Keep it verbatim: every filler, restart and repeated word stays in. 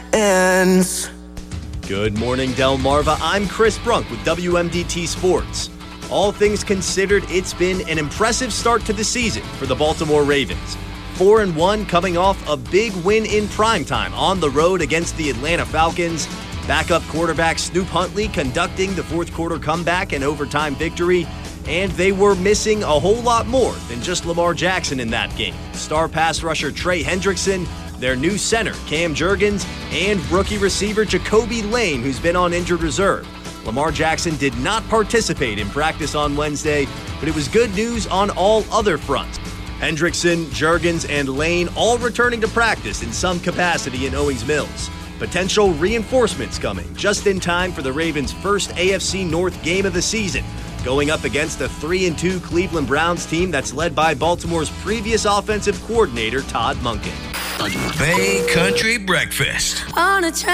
ends. Good morning, Delmarva. I'm Chris Brunk with W M D T Sports. All things considered, it's been an impressive start to the season for the Baltimore Ravens. four and one coming off a big win in primetime on the road against the Atlanta Falcons. Backup quarterback Snoop Huntley conducting the fourth quarter comeback and overtime victory. And they were missing a whole lot more than just Lamar Jackson in that game. Star pass rusher Trey Hendrickson, their new center Cam Jurgens, and rookie receiver Jacoby Lane, who's been on injured reserve. Lamar Jackson did not participate in practice on Wednesday, but it was good news on all other fronts. Hendrickson, Jurgens, and Lane all returning to practice in some capacity in Owings Mills. Potential reinforcements coming just in time for the Ravens' first A F C North game of the season, going up against a three and two Cleveland Browns team that's led by Baltimore's previous offensive coordinator, Todd Monken. Bay Country Breakfast. On a